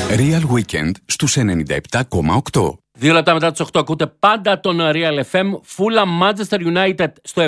Real Weekend στους 97,8. 2 λεπτά μετά τις 8 ακούτε πάντα τον Real FM. Fulham Manchester United στο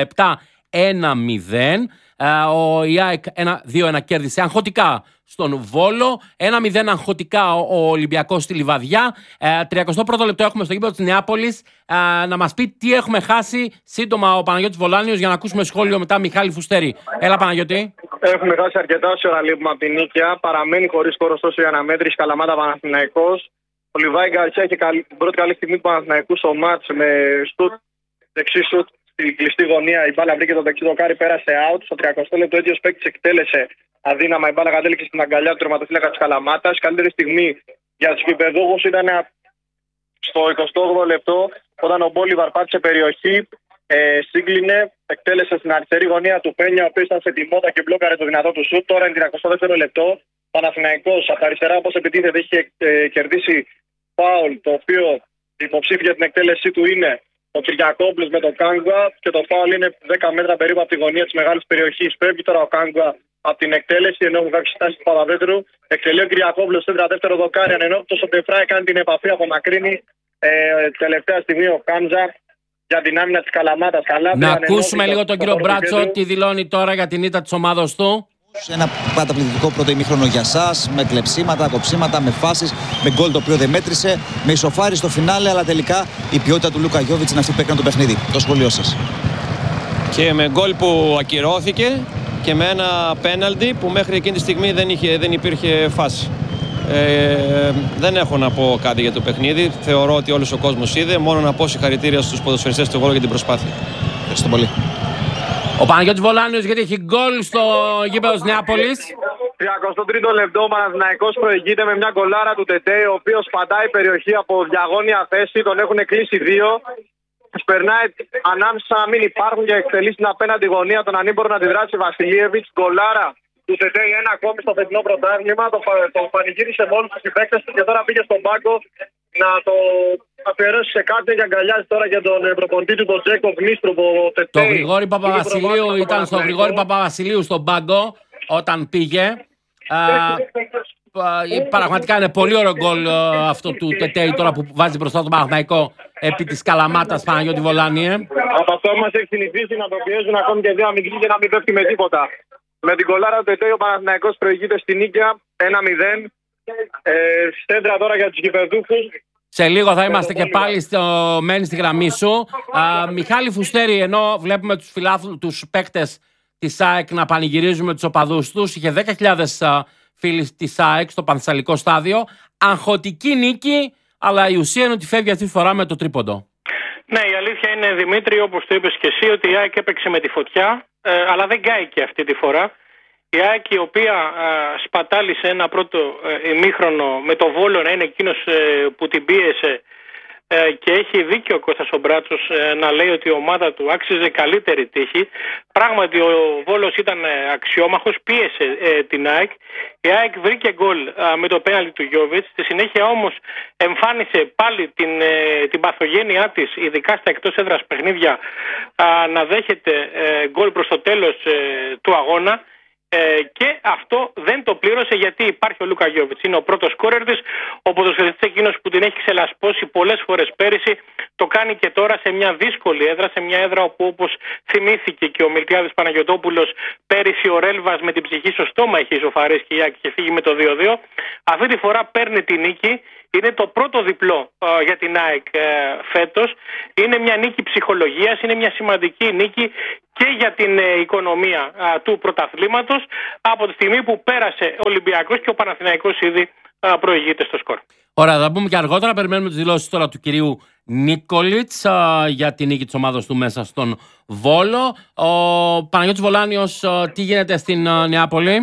77-1-0. Ο ΙΑΕΚ 2-1 κέρδισε αγχωτικά στον Βόλο. 1-0 αγχωτικά ο Ολυμπιακός στη Λιβαδιά. 31ο λεπτό έχουμε στο γήπεδο της Νεάπολης. Να μας πει τι έχουμε χάσει σύντομα ο Παναγιώτης Βολάνιος για να ακούσουμε σχόλιο μετά Μιχάλη Φουστέρη. Έλα Παναγιώτη. Έχουμε χάσει αρκετά ώρα λείπουμε από την νίκαια. Παραμένει χωρίς σκορ ωστόσο η αναμέτρηση. Καλαμάτα Παναθηναϊκός. Ο Λιβάη Γκαρσία έχει την πρώτη καλή στιγμή του Παναθηναϊκού στο μάτς με σουτ, δεξί σουτ στην κλειστή γωνία. Η μπάλα βρήκε το δεξί δοκάρι, πέρασε out. Στο 30 λεπτό ο ίδιος παίκτης εκτέλεσε αδύναμα. Η μπάλα κατέληξε στην αγκαλιά του τερματοφύλακα της Καλαμάτας. Καλύτερη στιγμή για τους γηπεδούχους ήταν στο 28ο λεπτό όταν ο Μπόλιβαρ πάτησε περιοχή. Σύγκλινε, εκτέλεσε στην αριστερή γωνία του Πένια, ο οποίος ήταν σε τιμότα και μπλόκαρε το δυνατό του σουτ. Τώρα είναι 32ο λεπτό. Παναθηναϊκός από τα αριστερά, όπως επιτίθεται, έχει κερδίσει φάουλ, το οποίο υποψήφιο για την εκτέλεσή του είναι ο Κυριακόπουλος με τον Κάγκουα και το φάουλ είναι 10 μέτρα περίπου από τη γωνία της μεγάλης περιοχής. Φεύγει τώρα ο Κάγκουα από την εκτέλεση, ενώ έχουν κάποιες στάσεις του Παπαδέτρου. Εκτελεί ο Κυριακόπουλος στο 32ο δοκάρι, ενώ το Σοντεφράι κάνει την επαφή από μακρύνη. Τελευταία στιγμή ο Κάμζα για την άμυνα της Καλαμάτας. Να ακούσουμε λίγο τον κύριο Μπράτσο τι δηλώνει τώρα για την ήττα της ομάδος του. Ένα καταπληκτικό πρώτο ημίχρονο για σας, με κλεψίματα, κοψίματα, με φάσεις, με γκολ το οποίο δεν μέτρησε, με ισοφάρι στο φινάλε, αλλά τελικά η ποιότητα του Λούκα Γιόβιτς είναι αυτή που έκανε το παιχνίδι. Το σχόλιο σας. Και με γκολ που ακυρώθηκε και με ένα πέναλτι που μέχρι εκείνη τη στιγμή δεν υπήρχε φάση. Δεν έχω να πω κάτι για το παιχνίδι. Θεωρώ ότι όλος ο κόσμος είδε. Μόνο να πω συγχαρητήρια στους ποδοσφαιριστές του Βόλου για την προσπάθεια. Ευχαριστώ πολύ. Ο Παναγιώτης Βολάνιος γιατί έχει γκολ στο γήπεδο της Νεάπολης. 33ο λεπτό ο Παναθηναϊκός προηγείται με μια γκολάρα του Τετέ, ο οποίος πατάει περιοχή από διαγώνια θέση. Τον έχουν κλείσει δύο. Τους περνάει ανάμεσα να μην υπάρχουν και εκτελεί στην απέναντι γωνία τον ανήμπορο να αντιδράσει Βασιλίεβιτς. Γκολάρα του Τετέ ένα ακόμη στο φετινό πρωτάθλημα. Το πανηγύρισε με όλους τους συμπαίκτες του και τώρα πήγε στον πάγκο να το αφιερώσει σε κάτι και αγκαλιάζει τώρα για τον προπονητή του, τον Τζέκο Γνίστρου. Το Γρηγόρη Παπαβασιλείου ήταν στο Γρηγόρη Παπαβασιλείου στον πάγκο όταν πήγε. Πραγματικά είναι πολύ ωραίο γκολ αυτό του Τετέι τώρα που βάζει μπροστά τον Παναθηναϊκό επί της Καλαμάτας. Παναγιώτη Βολάνιε. Από αυτό μας έχει συνηθίσει να το πιέζουν ακόμη και δύο αμυντικοί και να μην πέφτει με τίποτα. Με την κολάρα του Τετέι ο Παναθηναϊκός προηγείται στη νίκαια 1-0. Στέντρα τώρα για τους γηπεδούχους. Σε λίγο θα είμαστε και πάλι μένει στη γραμμή σου. Μιχάλη Φουστέρη, ενώ βλέπουμε τους παίκτες της ΑΕΚ να πανηγυρίζουν με τους οπαδούς τους, είχε 10.000 φίλοι της ΑΕΚ στο Πανθεσσαλικό στάδιο. Αγχωτική νίκη, αλλά η ουσία είναι ότι φεύγει αυτή τη φορά με το τρίποντο. Ναι, η αλήθεια είναι, Δημήτρη, όπως το είπες και εσύ, ότι η ΑΕΚ έπαιξε με τη φωτιά, αλλά δεν κάηκε αυτή τη φορά. Η ΑΕΚ, η οποία σπατάλησε ένα πρώτο ημίχρονο με το Βόλο να είναι εκείνος που την πίεσε, και έχει δίκιο ο Κώστας ο Μπράτσος να λέει ότι η ομάδα του άξιζε καλύτερη τύχη. Πράγματι ο Βόλος ήταν αξιόμαχος, πίεσε την ΑΕΚ. Η ΑΕΚ βρήκε γκολ με το πέναλτι του Γιόβιτς. Στη συνέχεια όμως εμφάνισε πάλι την παθογένειά της, ειδικά στα εκτός έδρας παιχνίδια, να δέχεται γκολ προς το τέλος του αγώνα. Και αυτό δεν το πλήρωσε γιατί υπάρχει ο Λούκα Γιόβιτς. Είναι ο πρώτος σκόρερ της, ο ποδοσφαιριστής εκείνος που την έχει ξελασπώσει πολλές φορές πέρυσι. Το κάνει και τώρα σε μια δύσκολη έδρα, σε μια έδρα όπου, όπως θυμήθηκε και ο Μιλτιάδης Παναγιωτόπουλος, πέρυσι ο Ρέλβας με την ψυχή στο στόμα είχε ισοφαρίσει και είχε φύγει με το 2-2. Αυτή τη φορά παίρνει τη νίκη. Είναι το πρώτο διπλό για την ΑΕΚ φέτος. Είναι μια νίκη ψυχολογίας, είναι μια σημαντική νίκη και για την οικονομία του πρωταθλήματος από τη στιγμή που πέρασε ο Ολυμπιακός και ο Παναθηναϊκός ήδη προηγείται στο σκορ. Ωραία, θα πούμε και αργότερα. Περιμένουμε τις δηλώσεις τώρα του κυρίου Νίκολιτς για την νίκη της ομάδας του μέσα στον Βόλο. Ο Παναγιώτης Βολάνιος, τι γίνεται στην Νεάπολη?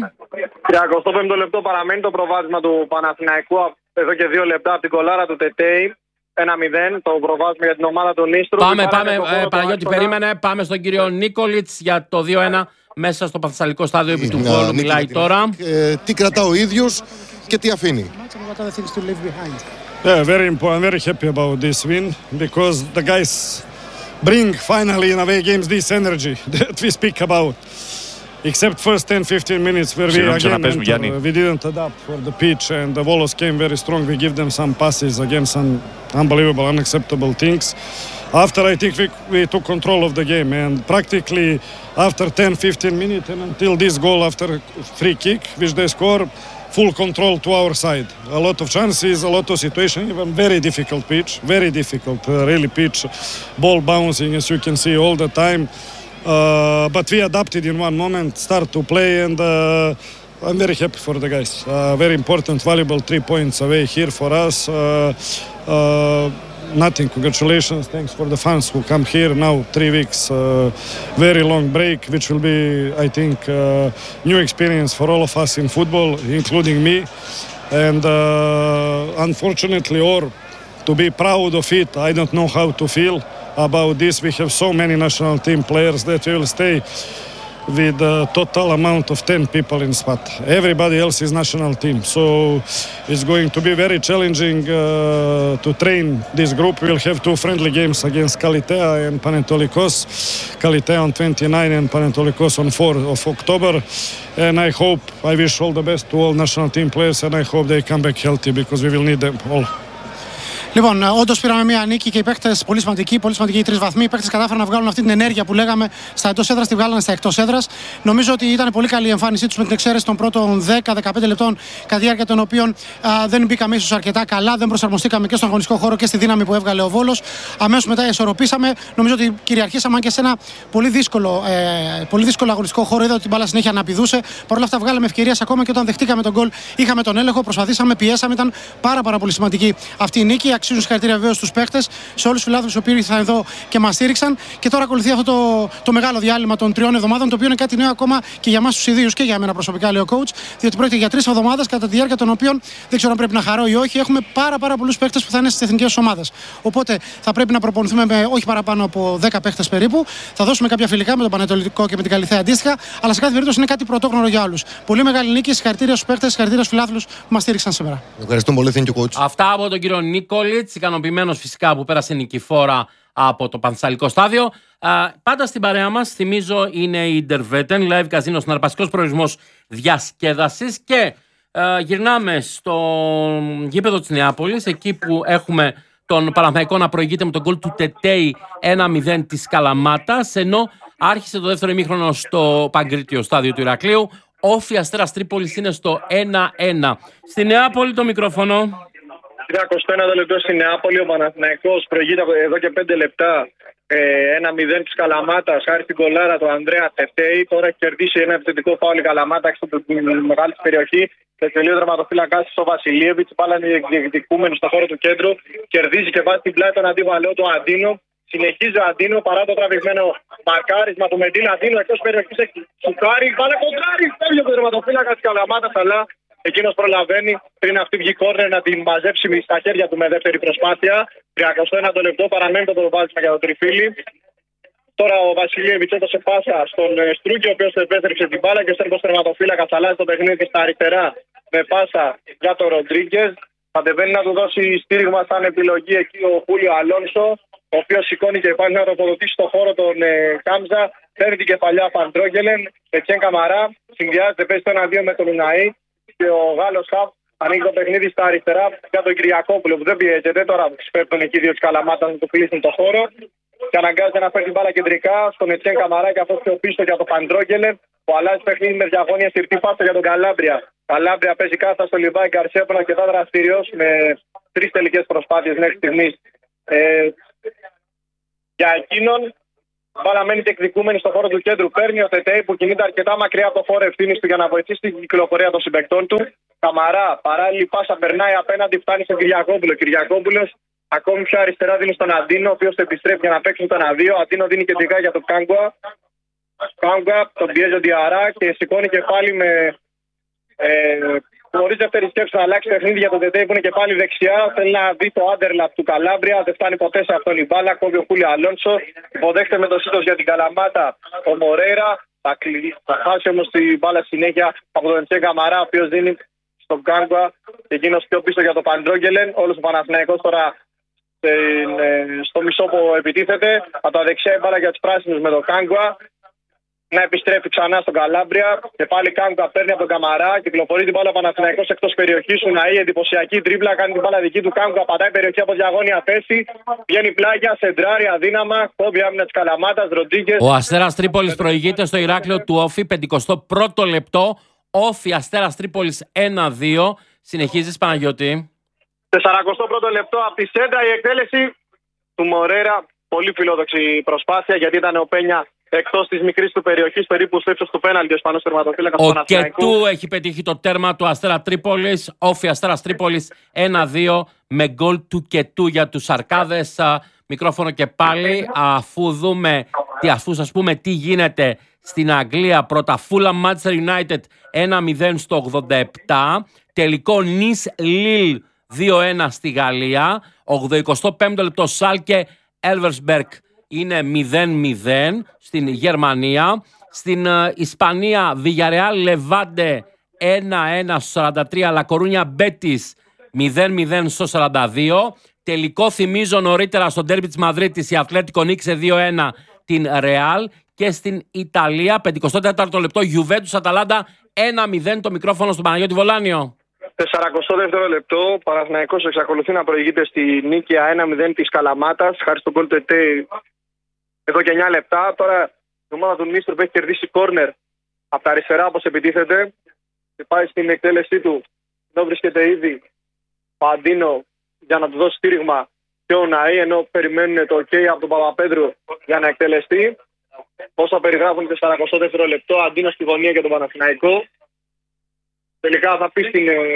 35ο λεπτό παραμένει το προβάδισμα του Παναθηναϊκού εδώ και 2 λεπτά από την κολάρα του Τετέι. 1-0 το προβάδισμα για την ομάδα του Νίστρου. Πάμε, Παναγιώτη, περίμενε. Πάμε στον κύριο Νίκολιτς για το 2-1 μέσα στο Πανθεσσαλικό στάδιο επί του Βόλου. Μιλάει τώρα. Τι κρατά ο ίδιος και τι αφήνει. Yeah, very important. I'm very happy about this win because the guys bring finally in away games this energy that we speak about. except first 10-15 minutes where we again we didn't adapt for the pitch, and the Volos came very strong. We give them some passes, again some unbelievable, unacceptable things. After I think we took control of the game, and practically after 10-15 minutes and until this goal after free kick which they score, full control to our side. A lot of chances, a lot of situations, even very difficult pitch, very difficult really pitch, ball bouncing as you can see all the time. But we adapted in one moment, start to play, and I'm very happy for the guys. Very important, valuable 3 points away here for us. Nothing, congratulations, thanks for the fans who come here now 3 weeks, very long break, which will be, I think, new experience for all of us in football, including me, and unfortunately, or to be proud of it, I don't know how to feel about this. We have so many national team players that will stay with a total amount of 10 people in Sparta. Everybody else is national team, so it's going to be very challenging to train this group. We'll have 2 friendly games against Kalitea and Panetolikos. Kalitea on 29 and Panetolikos on 4 of October. And I wish all the best to all national team players, and I hope they come back healthy because we will need them all. Λοιπόν, όντως πήραμε μια νίκη και οι παίκτες πολύ σημαντικοί οι 3 βαθμοί. Οι παίκτες κατάφεραν να βγάλουν αυτή την ενέργεια που λέγαμε στα εντός έδρας, τη βγάλανε στα εκτός έδρας. Νομίζω ότι ήταν πολύ καλή η εμφάνισή τους με την εξαίρεση των πρώτων 10-15 λεπτών, κατά τη διάρκεια των οποίων δεν μπήκαμε ίσως αρκετά καλά, δεν προσαρμοστήκαμε και στον αγωνιστικό χώρο και στη δύναμη που έβγαλε ο Βόλος. Αμέσως μετά ισορροπήσαμε. Νομίζω ότι κυριαρχήσαμε και σε ένα πολύ δύσκολο αγωνιστικό χώρο. Είδα ότι την μπάλα συνέχεια αναπηδούσε. Παρ' όλα αυτά, βγάλαμε ευκαιρίες ακόμα και όταν δεχτήκαμε τον γκολ. Είχαμε τον έλεγχο, προσπαθήσαμε, πιέσαμε. Ήταν πάρα πολύ σημαντική αυτή η νίκη. Αξίζουν συγχαρητήρια βεβαίως στους παίκτες, σε όλους τους φιλάθλους που ήρθαν εδώ και μας στήριξαν. Και τώρα ακολουθεί αυτό το μεγάλο διάλειμμα των 3 εβδομάδων, το οποίο είναι κάτι νέο ακόμα και για εμάς τους ιδίους και για μένα προσωπικά, λέει ο coach, διότι πρόκειται για 3 εβδομάδες κατά τη διάρκεια των οποίων δεν ξέρω αν πρέπει να χαρώ ή όχι. Έχουμε πάρα πολλούς παίκτες που θα είναι στις εθνικές ομάδες. Οπότε θα πρέπει να προπονηθούμε με όχι παραπάνω από 10 παίκτες περίπου. Θα δώσουμε κάποια φιλικά με τον Πανετολικό και με την Καλιθέα αντίστοιχα, αλλά σε κάθε περίπτωση είναι κάτι πρωτόγνωρο για όλους. Πολύ μεγάλη νίκη, συγχαρητήρια στους παίκτες, συγχαρητήρια στους φιλάθλους που μας στήριξαν σήμερα. Ευχαριστούμε πολύ, thank you, coach. Αυτά από τον κύριο Νίκολιτς, ικανοποιημένος φυσικά που πέρασε νικηφόρα από το Πανθεσσαλικό στάδιο. Πάντα στην παρέα μας, θυμίζω, είναι η Interveten, live καζίνο, συναρπαστικός προορισμός διασκέδασης, και γυρνάμε στο γήπεδο της Νεάπολης, εκεί που έχουμε τον Παναθηναϊκό να προηγείται με τον γκολ του Τετέι 1-0 της Καλαμάτας, ενώ άρχισε το δεύτερο ημίχρονο στο Παγκρίτιο στάδιο του Ηρακλείου. Όφη Αστέρας Τρίπολης είναι στο 1-1. Στη Νεάπολη το μικρόφωνο. 21 λεπτό στη Νεάπολη, ο Παναθηναϊκός προηγείται εδώ και 5 λεπτά 1-0 της Καλαμάτας, χάρη στην κολάρα του Ανδρέα Τετέι. Τώρα έχει κερδίσει ένα επιθετικό φάουλ η Καλαμάτα στην μεγάλη περιοχή. Σε τελείο δραματοφύλακας ο Βασιλίεβιτς, πάλα διεκδικούμενο στο χώρο του κέντρου. Κερδίζει και βάζει την πλάτη τον αντίπαλό του Αντίνο. Συνεχίζει ο Αντίνο παρά το τραβηγμένο μαρκάρισμα του Μεντίνα. Αντίνο εκτός περιοχής έχει σουκάρει. Πάλε κοντράρι, φεύγει από τον δραματοφύλακα της Καλαμάτας, αλλά εκείνος προλαβαίνει πριν αυτή βγει κόρνερ να την μαζέψει στα χέρια του με δεύτερη προσπάθεια. 31 λεπτό παραμένει το προβάδισμα για τον Τριφίλη. Τώρα ο Βασιλίεβιτς έδωσε πάσα στον Στρούκη, ο οποίος επέστρεψε την μπάλα και ο Σέρβος τερματοφύλακας αλλάζει το παιχνίδι στα αριστερά με πάσα για τον Ροντρίγκες. Κατεβαίνει να του δώσει στήριγμα σαν επιλογή εκεί ο Χούλιο Αλόνσο, ο οποίος σηκώνει και πάλι να τοποθετήσει στο χώρο τον Κάμζα. Παίρνει την κεφαλιά Φαντρόγγελεν, Ετσέν Καμαρά, συνδυάζεται, παίζει το 1-2 με τον Ουναή. Και ο Γάλλος Χαβ ανοίγει το παιχνίδι στα αριστερά για τον Κυριακόπουλο που δεν πιέζεται. Τώρα πέφτουν εκεί δύο της Καλαμάτας να του κλείσουν το χώρο. Και αναγκάζεται να φέρει την μπάλα κεντρικά στον Ετσέν Καμαρά και αυτό πιο πίσω για τον Φαντρόγγελεν, που αλλάζει παιχνίδι με διαγώνια συρτή πάσα για τον Καλάμπρια. Καλάμπρια παίζει κάθετα στο Λιβάη Γκαρσία που είναι αρκετά δραστηριος με 3 τελικές προσπάθειες μέχρι στιγμής. Για εκείνον, μπάλα μένει διεκδικούμενη στο χώρο του κέντρου. Παίρνει ο Τετέι που κινείται αρκετά μακριά από το χώρο ευθύνης του για να βοηθήσει την κυκλοφορία των συμπαικτών του. Καμαρά, παράλληλη πάσα περνάει απέναντι, φτάνει στον Κυριακόπουλο. Κυριακόπουλος ακόμη πιο αριστερά δίνει στον Αντίνο, ο οποίος επιστρέφει για να παίξει τον A2. Αντίνο δίνει κεντρικά για τον Κάγκουα. Κάγκουα τον πιέζει ο Διαρά και σηκώνει και πάλι με. Χωρίς δεύτερη σκέψη να αλλάξει παιχνίδι για τον Τετέι που είναι και πάλι δεξιά. Θέλει να δει το άντερλαπ του Καλάμπρια. Δεν φτάνει ποτέ σε αυτόν η μπάλα. Κόβει ο Χούλιο Αλόνσο. Υποδέχεται με το σύντος για την Καλαμάτα ο Μορέιρα. Θα χάσει όμως την μπάλα συνέχεια από τον Ετσέν Καμαρά, ο οποίος δίνει στον Κάγκουα. Και εκείνος πιο πίσω για τον Παντρόγγελεν. Όλος ο Παναθηναϊκός τώρα στο μισό που επιτίθεται. Από τα δεξιά η μπάλα για τους πράσινους με τον Κάγκουα. να επιστρέφει ξανά στον Καλάμπρια. Και πάλι Κάγκουα παίρνει από τον Καμαρά. Κυκλοφορεί την μπάλα ο Παναθηναϊκός εκτός περιοχής. Ουναή, εντυπωσιακή τρίπλα. Κάνει την μπάλα δική του. Κάγκουα πατάει περιοχή από διαγώνια θέση. Βγαίνει πλάγια, σεντράρει αδύναμα. Κόβει άμυνα της Καλαμάτας. Ροντρίγκες. Ο Αστέρας Τρίπολης προηγείται στο Ηράκλειο του Όφη. 51ο λεπτό. Όφη Αστέρας Τρίπολης 1-2. Συνεχίζεις, Παναγιώτη. 41ο λεπτό από τη σέντρα η εκτέλεση του Μορέρα. Πολύ φιλόδοξη προσπάθεια γιατί ήταν ο Πένια εκτός της μικρής του περιοχής, περίπου στο ύψος του πέναλτι ο Ισπανός τερματοφύλακας του Παναθηναϊκού. Ο Κετού έχει πετύχει το τέρμα του Αστέρα Τρίπολης. Όφη Αστέρας Τρίπολης 1-2 με γκολ του Κετού για τους Αρκάδες. Μικρόφωνο και πάλι, αφού σας πούμε τι γίνεται στην Αγγλία. Πρώτα Fulham Manchester United 1-0 στο 87. Τελικό Nice Lille 2-1 στη Γαλλία. 85ο λεπτό Σάλκε Elversberg είναι 0-0 στην Γερμανία. Στην Ισπανία Villarreal Levante 1-1 στο 43. La Coruña Betis 0-0 στο 42. Τελικό θυμίζω νωρίτερα στο ντέρμπι της Μαδρίτης η Ατλέτικο νίκησε 2-1 την Real. Και στην Ιταλία 54ο λεπτό Juventus Αταλάντα 1-0. Το μικρόφωνο στον Παναγιώτη Βολάνιο. 42ο λεπτό, ο Παναθηναϊκός εξακολουθεί να προηγείται στη νίκαια 1-0 της Καλαμάτας, χάρη στον γκολ του ΕΤΕ εδώ και 9 λεπτά. Τώρα η ομάδα του Νίστρου που έχει κερδίσει κόρνερ από τα αριστερά όπως επιτίθεται και πάει στην εκτέλεσή του. Εδώ βρίσκεται ήδη ο Αντίνο για να του δώσει στήριγμα και ο Ναή, ενώ περιμένουν το OK από τον Παπαπέδρου για να εκτελεστεί. Όσα περιγράφουν 42ο λεπτό, Αντίνο στη γωνία για τον Παναθηναϊκό. Τελικά θα πει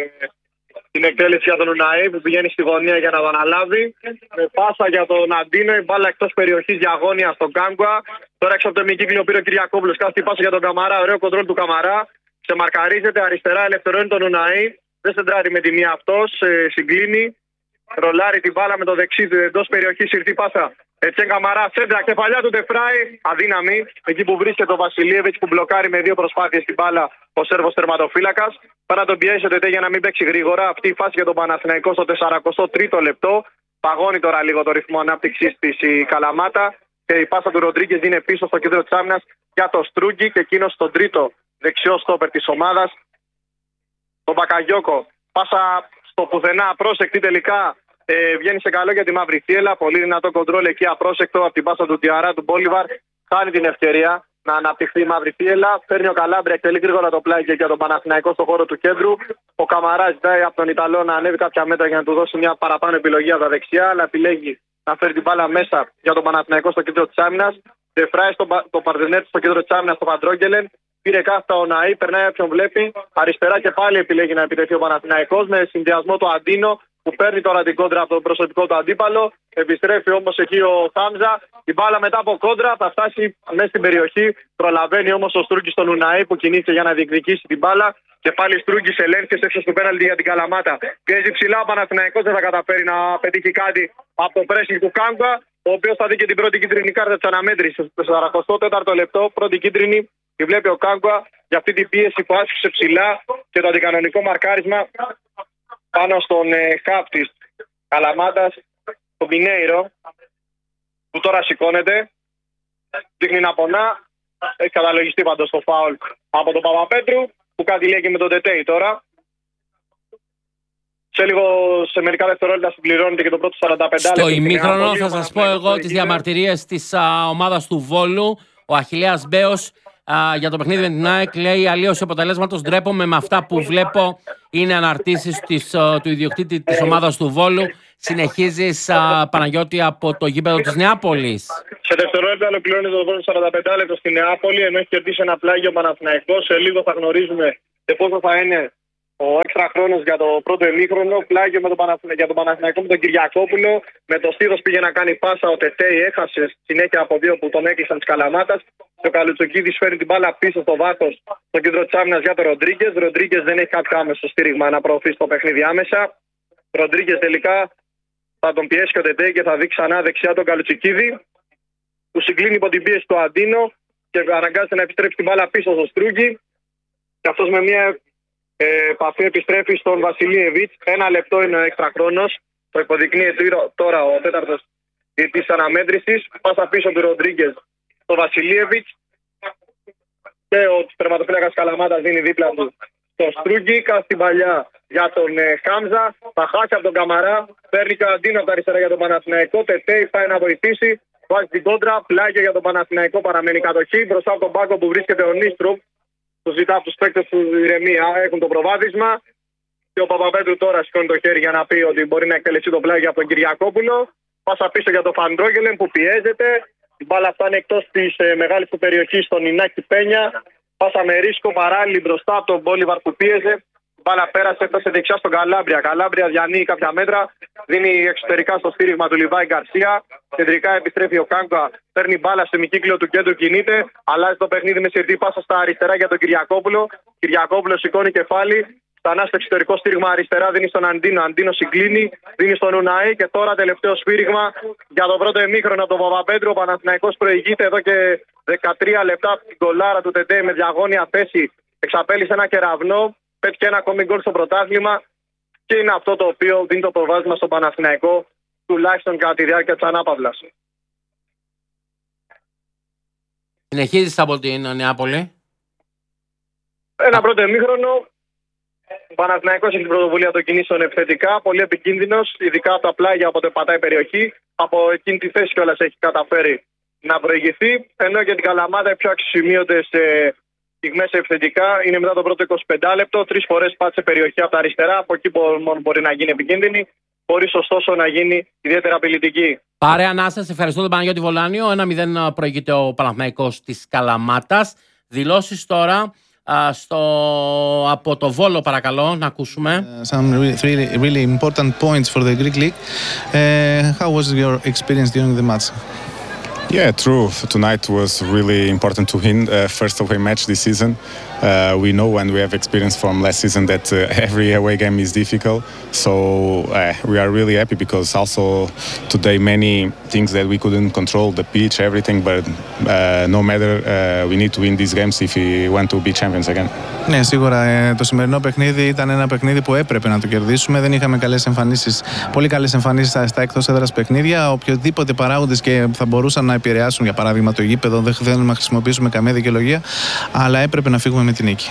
στην εκτέλεση για τον Ουναή που πηγαίνει στη γωνία για να το αναλάβει. Με πάσα για τον Αντίνο, η μπάλα εκτός περιοχής διαγώνια στον Κάγκουα. Τώρα έξω από το ημικύκλιο πήρε ο Κυριακόπουλος. Κάθεται η πάσα για τον Καμαρά, ωραίο κοντρόλ του Καμαρά. Ξεμαρκαρίζεται αριστερά, ελευθερώνει τον Ουναή. Δεν σεντράρει με τη μία αυτός, συγκλίνει. Ρολάρει την μπάλα με το δεξί του εντός περιοχής, ήρθε η πάσα. Ετσέν Καμαρά, σέντρα, κεφαλιά του Ντεφράι, αδύναμη. Εκεί που βρίσκεται ο Βασιλίεβιτς που μπλοκάρει με 2 προσπάθειες την μπάλα ο Σέρβος τερματοφύλακας. Πάει να τον πιέσει ο Τετέ για να μην παίξει γρήγορα. Αυτή η φάση για τον Παναθηναϊκό στο 43ο λεπτό. Παγώνει τώρα λίγο το ρυθμό ανάπτυξης της η Καλαμάτα. Και η πάσα του Ροντρίγκες είναι πίσω στο κέντρο της άμυνας για το Στρούγκι και εκείνος στον τρίτο δεξιό στόπερ της ομάδας. Τον Μπακαγιόκο. Πάσα στο πουθενά, απρόσεκτη τελικά. Βγαίνει σε καλό για τη Μαύρη Θύελλα. Πολύ δυνατό κοντρόλ εκεί, απρόσεκτο από την πάσα του Τιαρά του Μπόλιβαρ. Χάνει την ευκαιρία να αναπτυχθεί η Μαύρη Θύελλα. Παίρνει ο Καλάμπρια, εκτελεί γρήγορα το πλάι και για τον Παναθηναϊκό στο χώρο του κέντρου. Ο Καμαρά ζητάει από τον Ιταλό να ανέβει κάποια μέτρα για να του δώσει μια παραπάνω επιλογή από τα δεξιά, αλλά επιλέγει να φέρει την μπάλα μέσα για τον Παναθηναϊκό στο κέντρο τη άμυνας. Δεφράει το Παρδενέτ στο κέντρο τη άμυνας στο Παντρόγγελεν. Πήρε κάθετα ο Ναή, περνάει όποιον βλέπει. Αριστερά και πάλι επιλέγει να επιτεθεί ο Παναθηναϊκός με συνδυασμό το Αντίνο που παίρνει τώρα την κόντρα από το προσωπικό του αντίπαλο. Επιστρέφει όμως εκεί ο Χάμζα. Η μπάλα μετά από κόντρα θα φτάσει μέσα στην περιοχή. Προλαβαίνει όμως ο Στρούγκης τον Ουναή που κινείται για να διεκδικήσει την μπάλα. Και πάλι Στρούγκης ελέγχει έξω του πέναλτι για την Καλαμάτα. Πιέζει ψηλά ο Παναθηναϊκός, δεν θα καταφέρει να πετύχει κάτι από το pressing του Κάγκουα, ο οποίος θα δει και την πρώτη κίτρινη κάρτα της αναμέτρησης. Στο 44ο λεπτό, πρώτη κίτρινη. Τη βλέπει ο Κάγκουα για αυτή την πίεση που άσκησε ψηλά και το αντικανονικό μαρκάρισμα πάνω στον χαφ της Καλαμάτας, τον Πινέιρο, που τώρα σηκώνεται, δείχνει να πονά. Έχει καταλογιστεί πάντως το φάουλ από τον Παπαπέτρου, που κάτι λέει και με τον Τετέι τώρα. Σε μερικά δευτερόλεπτα συμπληρώνεται και το πρώτο 45 λεπτό. Στο ημίχρονο θα σας πω εγώ τις διαμαρτυρίες της ομάδας του Βόλου. Ο Αχιλλέας Μπέος για το παιχνίδι με την ΑΕΚ λέει: αλλίωση αποτελέσματος, ντρέπομαι με αυτά που βλέπω. Είναι αναρτήσεις του ιδιοκτήτη της ομάδας του Βόλου. Συνεχίζεις, Παναγιώτη, από το γήπεδο της Νεάπολης. Σε δευτερόλεπτα ολοκληρώνεται το πρώτο 45 λεπτό στη Νεάπολη, ενώ έχει κερδίσει ένα πλάγιο Παναθηναϊκός. Σε λίγο θα γνωρίζουμε πόσο θα είναι ο έξτρα χρόνος για το πρώτο ημίχρονο. Πλάγιο για τον Παναθηναϊκό με τον Κυριακόπουλο. Με το στήθος πήγε να κάνει πάσα. Ο Τετέι έχασε συνέχεια από 2 που τον έκλεισαν της Καλαμάτας. Ο Καλουτσοκίδης φέρνει την μπάλα πίσω στο βάθος στο κέντρο της άμυνας για τον Ροντρίγκες. Ροντρίγκες δεν έχει κάποιο άμεσο στήριγμα να προωθήσει το παιχνίδι άμεσα. Ροντρίγκες τελικά θα τον πιέσει και ο Τετέι και θα δει ξανά δεξιά τον Καλουτσοκίδη, που συγκλίνει υπό την πίεση του Αντίνο και αναγκάζεται να επιστρέψει την μπάλα πίσω στο Στρούγκι. Και αυτός με μια επαφή επιστρέφει στον Βασιλίεβιτς. 1 λεπτό είναι ο έξτρα χρόνος. Το υποδεικνύει τώρα ο τέταρτος της αναμέτρησης. Πάσα πίσω του Ροντρίγκες στο Βασιλίεβιτς. και ο τερματοφύλακας Καλαμάτας δίνει δίπλα του τον Στρούγκικα στην παλιά για τον Χάμζα. Θα χάσει από τον Καμαρά. Παίρνει Καντίνο από τα αριστερά για τον Παναθηναϊκό. Τετέι πάει να βοηθήσει. Βάζει την κόντρα. Πλάγια για τον Παναθηναϊκό. Παραμένει κατοχή. Μπροστά από τον πάγκο που βρίσκεται ο Νίστρουπ. Του ζητά από του παίκτες του ηρεμία. Έχουν το προβάδισμα. Και ο Παπαπέτρου τώρα σηκώνει το χέρι για να πει ότι μπορεί να εκτελεστεί το πλάγιο από τον Κυριακόπουλο. Πάσα πίσω για τον Φαντρόγελεν που πιέζεται. Η μπάλα φτάνει εκτός της μεγάλης του περιοχής στον Ινάκη Πένια. Πάσα με ρίσκο παράλληλη μπροστά από τον Μπόλιβαρ που πίεζε. Η μπάλα πέρασε εκτός δεξιά στον Καλάμπρια. Καλάμπρια διανύει κάποια μέτρα. Δίνει εξωτερικά στο στήριγμα του Λιβάη Γκαρσία. Κεντρικά επιστρέφει ο Κάνκα. Παίρνει μπάλα στο ημικύκλιο του κέντρου, κινείται. Αλλάζει το παιχνίδι με σειρτή πάσα στα αριστερά για τον Κυριακόπουλο. Κυριακόπουλο σηκώνει κεφάλι. Ξανά στο εξωτερικό στήριγμα αριστερά δίνει στον Αντίνο. Αντίνο συγκλίνει, δίνει στον Ουναή και τώρα τελευταίο σφύριγμα για το πρώτο ημίχρονο από τον Παπαπέτρου. Ο Παναθηναϊκός προηγείται εδώ και 13 λεπτά από την κολάρα του Τεντέ με διαγώνια θέση. Εξαπέλυσε ένα κεραυνό, πέτυχε ένα ακόμη γκολ στο πρωτάθλημα και είναι αυτό το οποίο δίνει το προβάδισμα στον Παναθηναϊκό, τουλάχιστον κατά τη διάρκεια της ανάπαυλας. Συνεχίζεις από την Νεάπολη. Ένα πρώτο ημίχρονο. Ο Παναθηναϊκός έχει την πρωτοβουλία των κινήσεων επιθετικά, πολύ επικίνδυνος, ειδικά από τα πλάγια όποτε πατάει περιοχή. Από εκείνη τη θέση κιόλας έχει καταφέρει να προηγηθεί. Ενώ για την Καλαμάτα οι πιο αξιοσημείωτες στιγμές επιθετικά είναι μετά το πρώτο 25 λεπτό. 3 φορές πάτησε περιοχή από τα αριστερά. Από εκεί μόνο μπορεί να γίνει επικίνδυνη, χωρίς ωστόσο να γίνει ιδιαίτερα απειλητική. Πάρε Ανάσταση, ευχαριστώ τον Παναγιώτη Βολάνιο. 1-0 προηγείται ο Παναθηναϊκός της Καλαμάτας. Δηλώσεις τώρα. Από το Βόλο παρακαλώ να ακούσουμε. Some really important points for the Greek League. How was your experience during the match? Yeah, true. Tonight was really important to win first away match this season. We know and we have experience from last season that every away game is difficult. So we are really happy because also today many things that we couldn't control, the pitch, everything, but no matter, we need to win these games if we want to be champions again. Ναι, σίγουρα το σημερινό παιχνίδι ήταν ένα παιχνίδι που έπρεπε να το κερδίσουμε. Δεν είχαμε καλές εμφανίσεις, πολύ καλές εμφανίσεις στα εκτός έδρας παιχνίδια. Οποιοδήποτε παράγοντες και θα μπορούσαν να επηρεάσουν, για παράδειγμα το γήπεδο, δεν θέλουμε να χρησιμοποιήσουμε καμία δικαιολογία, αλλά έπρεπε να φύγουμε με την νίκη.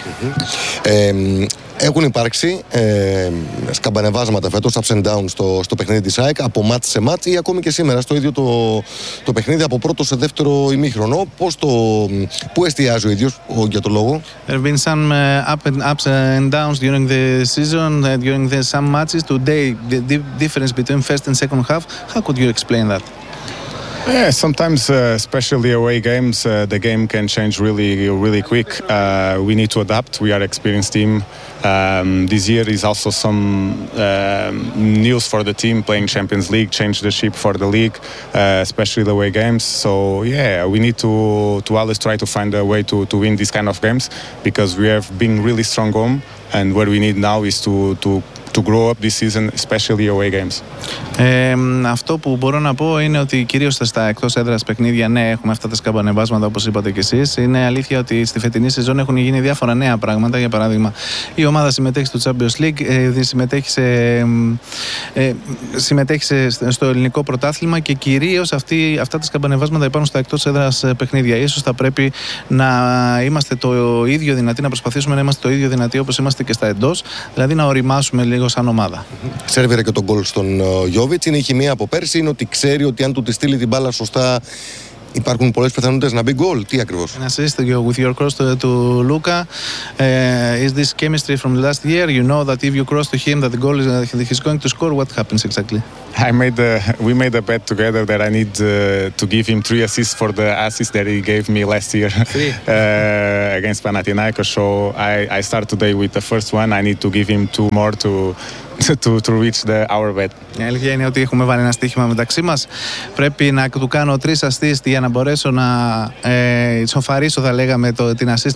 Έχουν υπάρξει σκαμπανεβάσματα φέτος, ups and downs στο παιχνίδι της ΑΕΚ, από μάτς σε μάτς ή ακόμη και σήμερα στο ίδιο το παιχνίδι από πρώτο σε δεύτερο ημίχρονο. Πού εστιάζει ο ίδιος για το λόγο? There have been some ups and downs during the season, during some matches. Today, the difference between first and second half, how could you explain that? Yeah, sometimes, especially away games, the game can change really quick. We need to adapt. We are an experienced team. This year is also some news for the team playing Champions League, change the shape for the league, especially the away games. So yeah, we need to always try to find a way to win these kind of games because we have been really strong home, and what we need now is to grow up this season, especially away games. Αυτό που μπορώ να πω είναι ότι κυρίως στα εκτός έδρας παιχνίδια, ναι, έχουμε αυτά τα σκαμπανεβάσματα όπως είπατε και εσείς. Είναι αλήθεια ότι στη φετινή σεζόν έχουν γίνει διάφορα νέα πράγματα. Για παράδειγμα, η ομάδα συμμετέχει στο Champions League, συμμετέχει στο ελληνικό πρωτάθλημα και κυρίως αυτά τα σκαμπανεβάσματα υπάρχουν στα εκτός έδρας παιχνίδια. Ίσως θα πρέπει να είμαστε το ίδιο δυνατοί, να προσπαθήσουμε να είμαστε το ίδιο δυνατοί όπως είμαστε και στα εντός, δηλαδή να οριμάσουμε λίγο σαν ομάδα. Σέρβιρε και τον γκολ στον Γιόβιτς. Είναι η χημεία από πέρσι, είναι ότι ξέρει ότι αν του τη στείλει την μπάλα σωστά υπάρχουν πολλές πιθανότητες να μπει γκολ. Τι ακριβώς? An assist with your cross to Luka. Is this chemistry from last year? You know that if you cross to him that the goal is he's going to score. What happens exactly? We made a bet together that I need to give him 3 assists for the assist that he gave me last year against Panathinaikos. So I start today with the first one. I need to give him 2 more to reach our bet. Η αλήθεια είναι ότι έχουμε βάλει ένα στοίχημα μεταξύ μας. Πρέπει να του κάνω 3 assist για να μπορέσω να ισοφαρίσω, θα λέγαμε, την assist